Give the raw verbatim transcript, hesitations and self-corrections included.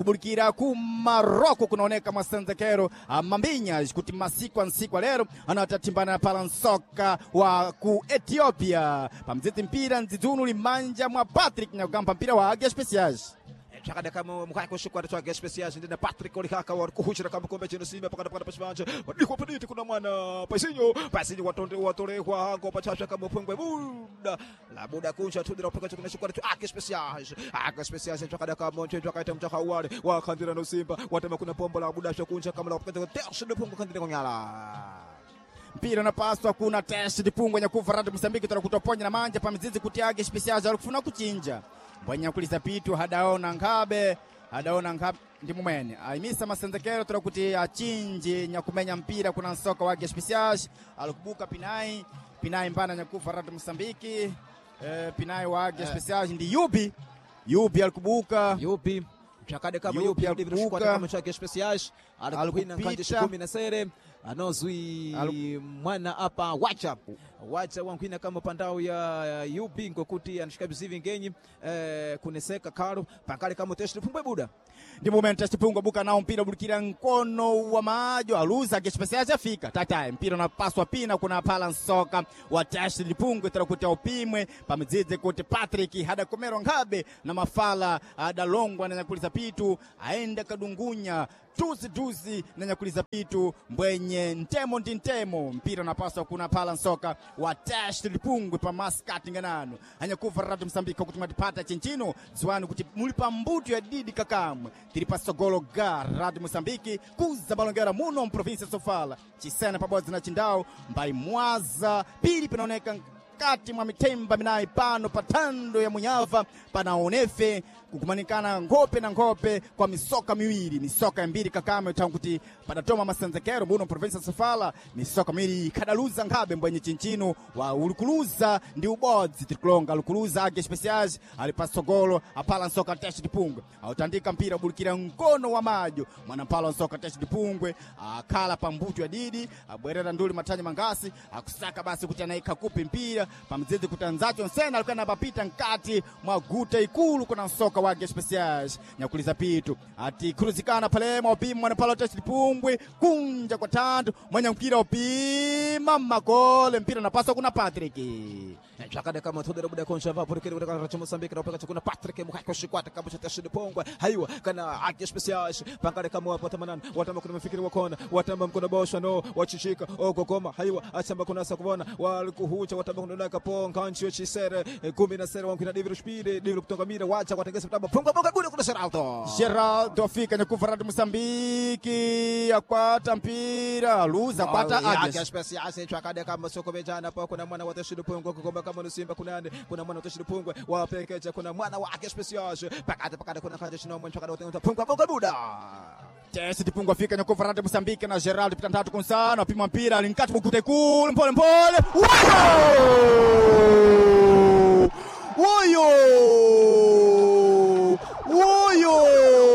kubulikira ku Maroko kunaoneka Masenzekero Mambinya kuti masiku ansiku lero anatatimbana pala nsoka wa ku Ethiopia pamziti mpira nzidunu limanja mwa Patrick Nyagamba mpira wa Águia Especiais chakada kama mkako shikwata cha Águia Especiais ndina Patrick Olihaka wa kuhuchira kama kombe chino simba pakata pakata pasivanje wadiko paditi kuna mwana Paisinho Paisinho watonde watore kwa hango pachacha kama pungwe buda la buda kuncha tudira pakata kuna shikwata cha Águia Especiais Águia Especiais chakada kama mchezo akaita mchaka wale wa kandira no simba watema kuna pombo la buda kuncha kama la pakata terce de pungo kandira ngala mpira unapaswa kuna test dipungo nyakuva radi Msambiki tutakutoponya na manja pamizizi kuti Águia Especiais alikufuna kuchinja bwanya kuliza pitu hadaona ngabe hadaona ngabe ndi mumene aimisa Masenzekero turakuti achinje nyakumenya mpira kuna nsoka wa Águia Especiais alikubuka Pinai Pinai mbana nyakuva radi Msambiki eh, Pinai wa Águia Especiais ndi Yubi Yubi alikubuka Yubi chakade kama Yubi alikubuka kama Águia Especiais alikuina kanje kumi na sere anozwi Alu... mwana apa wacha wacha wankwina kama pandao ya U B ngokuti anashika bizivi ngenyi eh, kuneseka karo pankale kama test pumbwe buda ndi moment test pungwa buka nao mpira bulikira nkono wa majo aluza Águia Especiais afika tata mpira unapaswa pina kuna pala nsoka wa test lipungwe tarakuti upimwe pamizize kuti Patrick hada komero ngabe na mafala adalongwa na nyakuliza pitu aenda kadungunya tuzi tuzi na nyakuliza pitu mbwenye ntemo ndi ntemo mpira unapaswa kuna pala nsoka wa test lipungwe pa Mascati nganano anyakuva radi Msambiki kuti matipata chinchino ziwanu kuti mulipa mbuto ya didi kakamwe tiripa sogolo ga radi Msambiki kuza balongera muno mprovinsia Sofala chisena pabozi na chindao mbai mwaza pili pinaoneka kati mwa mitemba minai pano patando ya Munyava panaonefe kukumanikana ngope na ngope kwa misoka miwili misoka ya mbili kakame tanguti padatoma Masenzekero muno provinsia Sofala misoka miwili kadaluza ngabe mbwenye chinchino wa ulukuluza ndi ubodzi triklonga ulukuluza Águia Especiais alipasogolo apala nsoka test dipungwe autandika mpira bulikira ngono wa majo mwana pala nsoka test dipungwe akala pambuto ya didi abwerera nduli matanya mangasi akusaka basi kuti anaika kupi mpira pamzizi kutanzacho nsena alikuwa nabapita nkati mwa guta ikulu kuna nsoka wa Águia Especiais nyakuliza pitu ati kuruzikana pale mwapimu mwana pala test dipungwe kunja kwa tandu mwenye mpira upima makole mpira napaswa kuna Patrick chakada kama tudera buda koncha va porque buda kana Mosambiki na peka kuna Patrick mukako shikwata kama cha test dipungwe haiwa kana Águia Especiais pankale kama wapatamanana watamba kuna mafikiri wakona watamba mkono bosha no wachishika ogogoma haiwa achamba kuna sakubona walikuhucha watamba kuna kaponga nchi chisere kumi na sere wankina David Spide David kutoka mira wacha kwatengeza tamba punga punga buda kuna Geraldo Geraldo fika nyakuva radi Msambiki akwata mpira luza kwata Águia Especiais chakada kama soko bejana pa kuna mwana wa test dipungwe kugomba kama Simba kunande kuna mwana wa test dipungwe wa pekeja kuna mwana wa Águia Especiais pakata pakata kuna kaje shino mwana chakada utenda punga punga buda test dipungwe fika nyakuva radi Msambiki na Geraldo pitantatu kunsana pima mpira linkati bukute kule mpole mpole wow